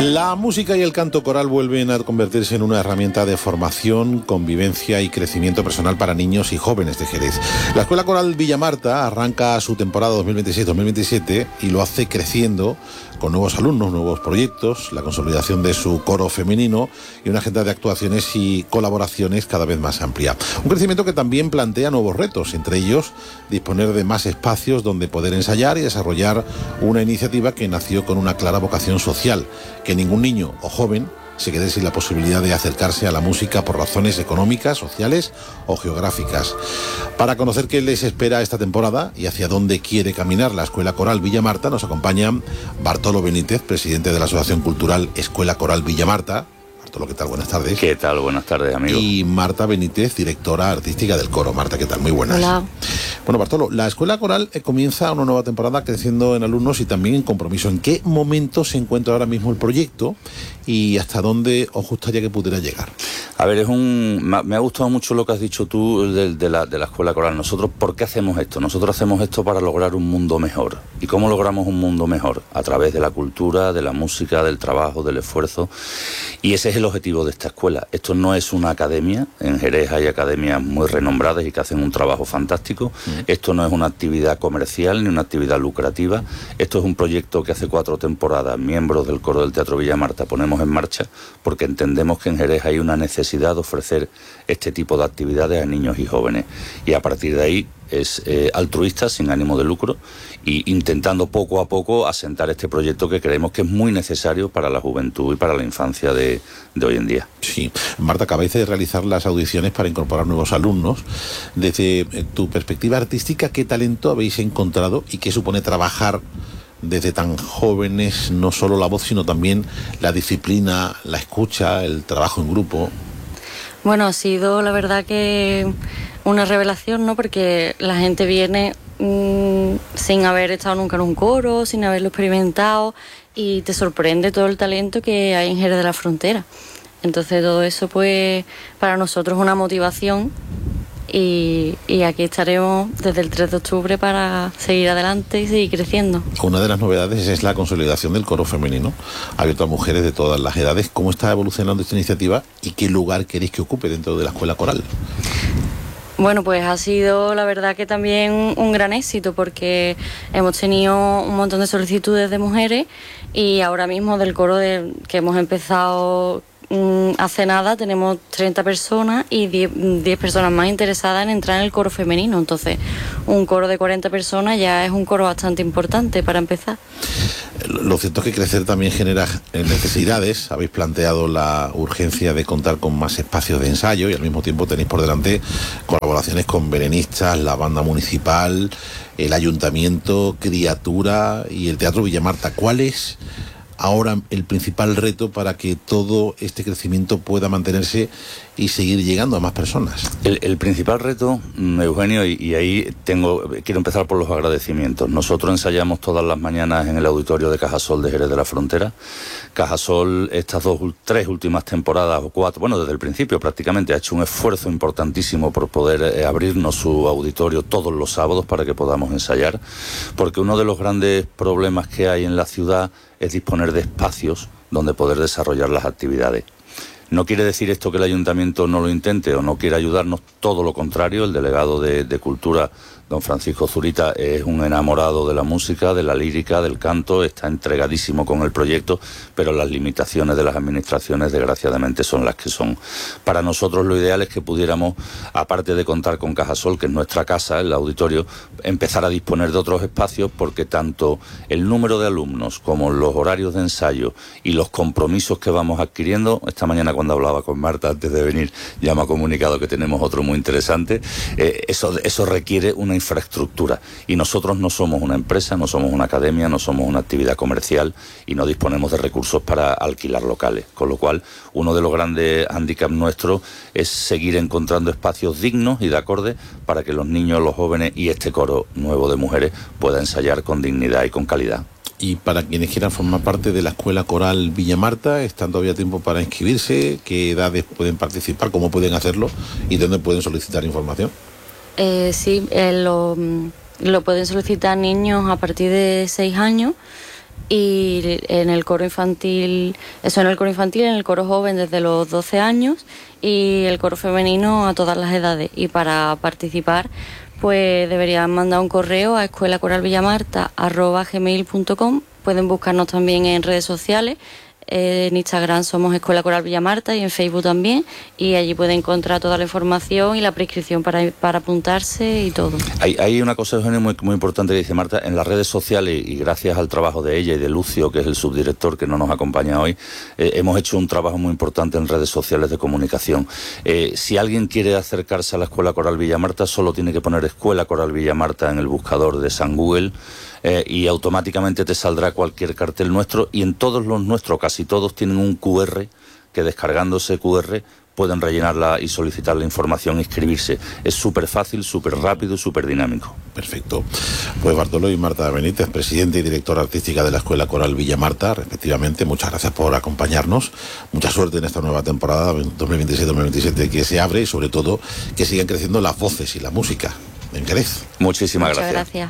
La música y el canto coral vuelven a convertirse en una herramienta de formación, convivencia y crecimiento personal para niños y jóvenes de Jerez. La Escuela Coral Villamarta arranca su temporada 2026-2027 y lo hace creciendo con nuevos alumnos, nuevos proyectos, la consolidación de su coro femenino y una agenda de actuaciones y colaboraciones cada vez más amplia. Un crecimiento que también plantea nuevos retos, entre ellos disponer de más espacios donde poder ensayar y desarrollar una iniciativa que nació con una clara vocación social, que ningún niño o joven se quede sin la posibilidad de acercarse a la música por razones económicas, sociales o geográficas. Para conocer qué les espera esta temporada y hacia dónde quiere caminar la Escuela Coral Villamarta, nos acompaña Bartolo Benítez, presidente de la Asociación Cultural Escuela Coral Villamarta. Bartolo, ¿qué tal? Buenas tardes. ¿Qué tal? Buenas tardes, amigo. Y Marta Benítez, directora artística del coro. Marta, ¿qué tal? Muy buenas. Hola. Bueno, Bartolo, la Escuela Coral comienza una nueva temporada creciendo en alumnos y también en compromiso. ¿En qué momento se encuentra ahora mismo el proyecto y hasta dónde os gustaría que pudiera llegar? A ver, me ha gustado mucho lo que has dicho tú de la Escuela Coral. Nosotros, ¿por qué hacemos esto? Nosotros hacemos esto para lograr un mundo mejor. ¿Y cómo logramos un mundo mejor? A través de la cultura, de la música, del trabajo, del esfuerzo. Y ese es el objetivo de esta escuela. Esto no es una academia. En Jerez hay academias muy renombradas y que hacen un trabajo fantástico. Esto no es una actividad comercial ni una actividad lucrativa. Esto es un proyecto que hace 4 temporadas, miembros del coro del Teatro Villamarta, ponemos en marcha porque entendemos que en Jerez hay una necesidad de ofrecer este tipo de actividades a niños y jóvenes. Y a partir de ahí es altruista, sin ánimo de lucro, y intentando poco a poco asentar este proyecto que creemos que es muy necesario para la juventud y para la infancia de hoy en día. Sí. Marta, acabáis de realizar las audiciones para incorporar nuevos alumnos. Desde tu perspectiva artística, ¿qué talento habéis encontrado y qué supone trabajar desde tan jóvenes, no solo la voz, sino también la disciplina, la escucha, el trabajo en grupo? Bueno, ha sido la verdad que una revelación, ¿no? Porque la gente viene sin haber estado nunca en un coro, sin haberlo experimentado, y te sorprende todo el talento que hay en Jerez de la Frontera. Entonces todo eso, pues, para nosotros es una motivación. Y aquí estaremos desde el 3 de octubre para seguir adelante y seguir creciendo. Una de las novedades es la consolidación del coro femenino, abierto a mujeres de todas las edades. ¿Cómo está evolucionando esta iniciativa y qué lugar queréis que ocupe dentro de la Escuela Coral? Bueno, pues ha sido la verdad que también un gran éxito porque hemos tenido un montón de solicitudes de mujeres y ahora mismo del coro que hemos empezado hace nada tenemos 30 personas y 10 personas más interesadas en entrar en el coro femenino. Entonces, un coro de 40 personas ya es un coro bastante importante para empezar. Lo cierto es que crecer también genera necesidades. Habéis planteado la urgencia de contar con más espacios de ensayo y al mismo tiempo tenéis por delante colaboraciones con belenistas, la banda municipal, el ayuntamiento, Criatura y el Teatro Villamarta. ¿Cuál es ahora el principal reto para que todo este crecimiento pueda mantenerse y seguir llegando a más personas? El principal reto, Eugenio, y ahí quiero empezar por los agradecimientos. Nosotros ensayamos todas las mañanas en el auditorio de Cajasol de Jerez de la Frontera. Cajasol, estas 3 últimas temporadas o 4, bueno, desde el principio prácticamente, ha hecho un esfuerzo importantísimo por poder abrirnos su auditorio todos los sábados para que podamos ensayar, porque uno de los grandes problemas que hay en la ciudad es disponer de espacios donde poder desarrollar las actividades. No quiere decir esto que el ayuntamiento no lo intente o no quiera ayudarnos, todo lo contrario. El delegado de Cultura, don Francisco Zurita, es un enamorado de la música, de la lírica, del canto, está entregadísimo con el proyecto, pero las limitaciones de las administraciones desgraciadamente son las que son. Para nosotros lo ideal es que pudiéramos, aparte de contar con Cajasol, que es nuestra casa, el auditorio, empezar a disponer de otros espacios, porque tanto el número de alumnos como los horarios de ensayo y los compromisos que vamos adquiriendo, esta mañana cuando hablaba con Marta antes de venir ya me ha comunicado que tenemos otro muy interesante, eso requiere una infraestructura y nosotros no somos una empresa, no somos una academia, no somos una actividad comercial y no disponemos de recursos para alquilar locales, con lo cual uno de los grandes hándicaps nuestros es seguir encontrando espacios dignos y de acorde para que los niños, los jóvenes y este coro nuevo de mujeres pueda ensayar con dignidad y con calidad. Y para quienes quieran formar parte de la Escuela Coral Villamarta, ¿están todavía tiempo para inscribirse? ¿Qué edades pueden participar? ¿Cómo pueden hacerlo? ¿Y dónde pueden solicitar información? Sí, lo pueden solicitar niños a partir de 6 años y en el coro infantil, en el coro joven desde los 12 años y el coro femenino a todas las edades. Y para participar, pues deberían mandar un correo a escuelacoralvillamarta@gmail.com. Pueden buscarnos también en redes sociales. En Instagram somos Escuela Coral Villamarta y en Facebook también, y allí pueden encontrar toda la información y la prescripción para apuntarse y todo. Hay una cosa, Eugenio, muy, muy importante que dice Marta, en las redes sociales, y gracias al trabajo de ella y de Lucio, que es el subdirector que no nos acompaña hoy, hemos hecho un trabajo muy importante en redes sociales de comunicación. Si alguien quiere acercarse a la Escuela Coral Villamarta, solo tiene que poner Escuela Coral Villamarta en el buscador de San Google, y automáticamente te saldrá cualquier cartel nuestro, y en todos los nuestros, casi todos, tienen un QR que, descargándose QR, pueden rellenarla y solicitar la información e inscribirse. Es súper fácil, súper rápido y súper dinámico. Perfecto. Pues Bartolo y Marta Benítez, presidente y directora artística de la Escuela Coral Villamarta, respectivamente, muchas gracias por acompañarnos. Mucha suerte en esta nueva temporada 2026-2027 que se abre, y sobre todo que sigan creciendo las voces y la música en Jerez. Muchísimas Muchas gracias.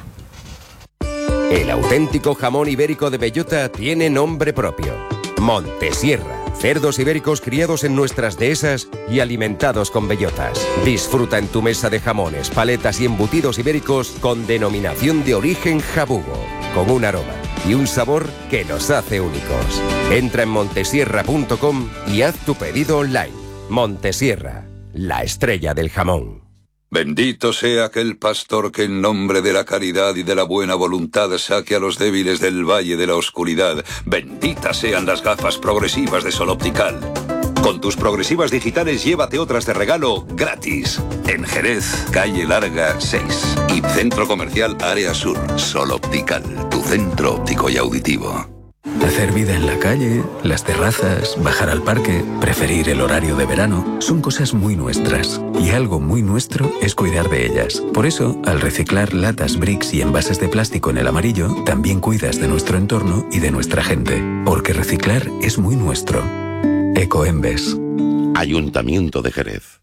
El auténtico jamón ibérico de bellota tiene nombre propio: Montesierra. Cerdos ibéricos criados en nuestras dehesas y alimentados con bellotas. Disfruta en tu mesa de jamones, paletas y embutidos ibéricos con denominación de origen jabugo, con un aroma y un sabor que nos hace únicos. Entra en montesierra.com y haz tu pedido online. Montesierra, la estrella del jamón. Bendito sea aquel pastor que en nombre de la caridad y de la buena voluntad saque a los débiles del valle de la oscuridad. Benditas sean las gafas progresivas de Sol Optical. Con tus progresivas digitales llévate otras de regalo gratis. En Jerez, calle Larga 6 y Centro Comercial Área Sur. Sol Optical, tu centro óptico y auditivo. Hacer vida en la calle, las terrazas, bajar al parque, preferir el horario de verano, son cosas muy nuestras. Y algo muy nuestro es cuidar de ellas. Por eso, al reciclar latas, bricks y envases de plástico en el amarillo, también cuidas de nuestro entorno y de nuestra gente. Porque reciclar es muy nuestro. Ecoembes. Ayuntamiento de Jerez.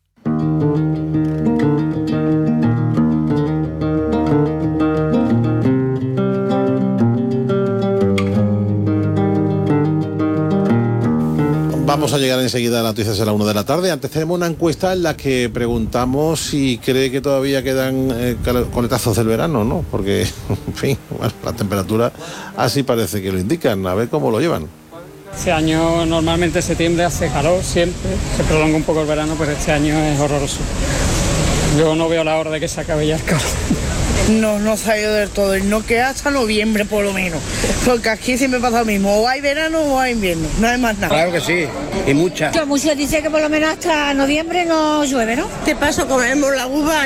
Vamos a llegar enseguida a las noticias a la 1 de la tarde. Antes tenemos una encuesta en la que preguntamos si cree que todavía quedan coletazos del verano, ¿no? Porque, en fin, bueno, la temperatura así parece que lo indican. A ver cómo lo llevan. Este año normalmente septiembre hace calor siempre, se prolonga un poco el verano, pero este año es horroroso. Yo no veo la hora de que se acabe ya el calor. No se ha ido del todo, y no queda hasta noviembre por lo menos, porque aquí siempre pasa lo mismo, o hay verano o hay invierno, no hay más nada. Claro que sí, y mucha. Muchos dicen que por lo menos hasta noviembre no llueve, ¿no? ¿Qué pasa? Comemos la uva